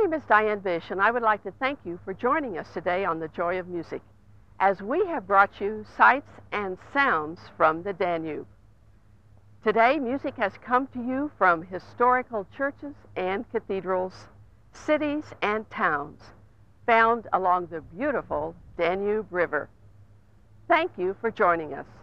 name is Diane Bish, and I would like to thank you for joining us today on The Joy of Music, as we have brought you sights and sounds from the Danube. Today, music has come to you from historical churches and cathedrals, cities and towns, found along the beautiful Danube River. Thank you for joining us.